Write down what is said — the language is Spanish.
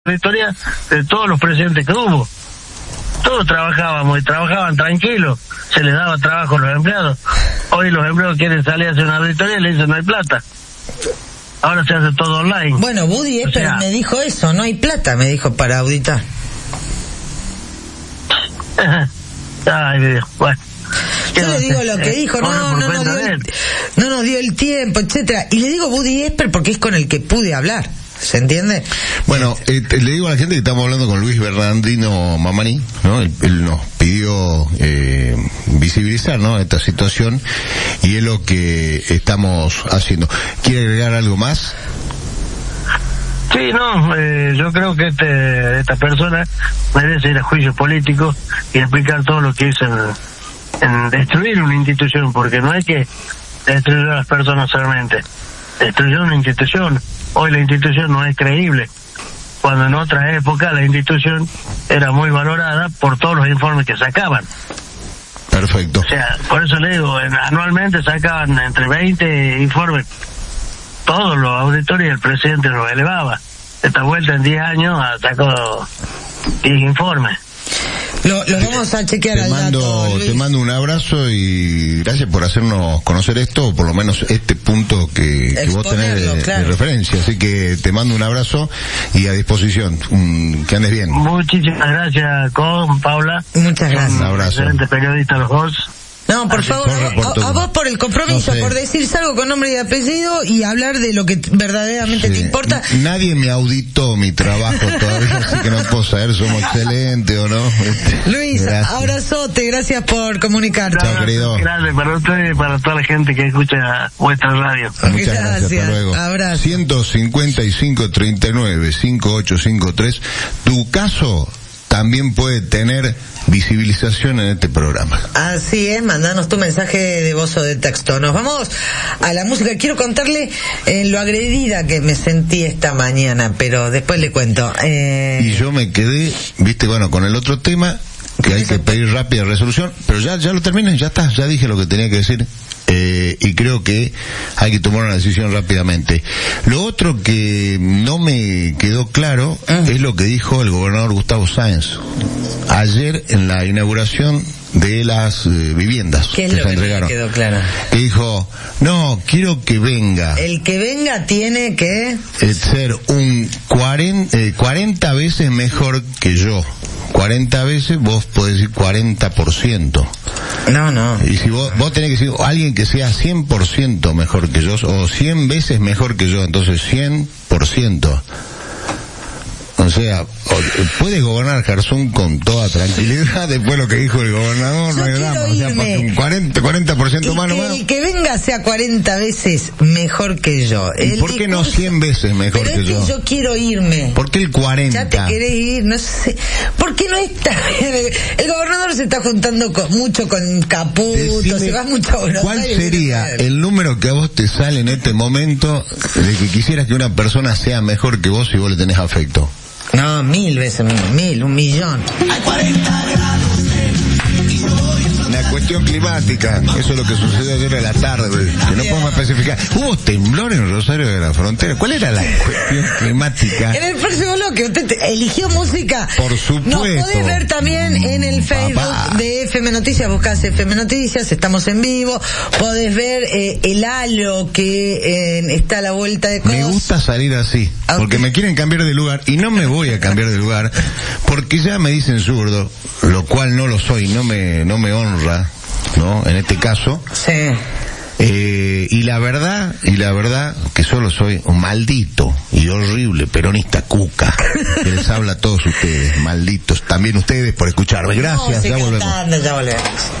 historia de todos los presidentes que hubo. Todos trabajábamos y trabajaban tranquilos, se les daba trabajo a los empleados. Hoy los empleados quieren salir a hacer una auditoría y le dicen no hay plata. Ahora se hace todo online. Bueno, Buddy Esper me dijo eso, no hay plata, me dijo, para auditar. Ay, bueno. Yo le digo lo que dijo, no nos dio el tiempo, etcétera. Y le digo Buddy Esper porque es con el que pude hablar. ¿Se entiende? Bueno, le digo a la gente que estamos hablando con Luis Bernardino Mamani, ¿no? Él nos pidió visibilizar, ¿no?, esta situación, y es lo que estamos haciendo. ¿Quiere agregar algo más? Sí, no, yo creo que esta persona merece ir a juicio político y explicar todo lo que hizo en destruir una institución, porque no hay que destruir a las personas solamente, destruir una institución. Hoy la institución no es creíble, cuando en otra época la institución era muy valorada por todos los informes que sacaban. Perfecto. O sea, por eso le digo, anualmente sacaban entre 20 informes, todos los auditores, y el presidente los elevaba. Esta vuelta en 10 años sacó 10 informes. Lo vamos a chequear al dato, Luis. Te mando un abrazo y gracias por hacernos conocer esto, o por lo menos este punto que vos tenés de referencia. Así que te mando un abrazo y a disposición. Que andes bien. Muchísimas gracias, Paula. Muchas gracias. Un abrazo. Excelente periodista los dos. No, por favor, a vos por el compromiso, por decir algo con nombre y apellido y hablar de lo que verdaderamente te importa. Nadie me auditó mi trabajo todavía, así que no puedo saber si somos excelentes o no. Luis, gracias. Abrazote, gracias por comunicarte. Chao, querido. Gracias para usted y para toda la gente que escucha vuestra radio. Muchas gracias. Hasta luego. Abrazo. 155-39-5853. Tu caso también puede tener visibilización en este programa. Así es, mandanos tu mensaje de voz o de texto. Nos vamos a la música. Quiero contarle lo agredida que me sentí esta mañana, pero después le cuento. Y yo me quedé, con el otro tema, que hay que pedir rápida resolución, pero ya lo terminé, ya está, ya dije lo que tenía que decir. Y creo que hay que tomar una decisión rápidamente. Lo otro que no me quedó claro es lo que dijo el gobernador Gustavo Sáenz ayer en la inauguración de las viviendas que se entregaron. ¿Qué es lo que me quedó claro? Que dijo, no, quiero que venga. El que venga tiene que ser un 40 veces mejor que yo. 40 veces, vos podés decir 40%. No. Y si vos tenés que decir alguien que sea 100% mejor que yo, o 100 veces mejor que yo, entonces 100%. O sea, puede gobernar Garzón con toda tranquilidad después lo que dijo el gobernador, no hay drama. O sea, un 40% más nomás. El que venga sea 40 veces mejor que yo. ¿Y por qué no 100 veces mejor que yo? Yo quiero irme. ¿Por qué el 40? Ya te querés ir, no sé. ¿Por qué no está? El gobernador se está juntando mucho con Caputo, decime, se va mucho a Buenos ¿cuál Aires? Sería el número que a vos te sale en este momento de que quisieras que una persona sea mejor que vos si vos le tenés afecto? No, 1000 veces, 1.000.000. Hay 40 grados. Una cuestión climática, eso es lo que sucedió ayer a la tarde, que no podemos especificar. Hubo temblor en Rosario de la Frontera. ¿Cuál era la cuestión climática? En el próximo bloque, usted eligió música. Por supuesto. Nos podés ver también en el Facebook de FM Noticias, buscás FM Noticias, estamos en vivo. Podés ver el halo que está a la vuelta de cosas. Me gusta salir así, porque me quieren cambiar de lugar, y no me voy a cambiar de lugar, porque ya me dicen zurdo, lo cual no lo soy, no me honra, ¿no? En este caso. Sí. Y la verdad que solo soy un maldito y horrible peronista cuca que les habla a todos ustedes, malditos, también ustedes por escucharme. Gracias, ya volvemos.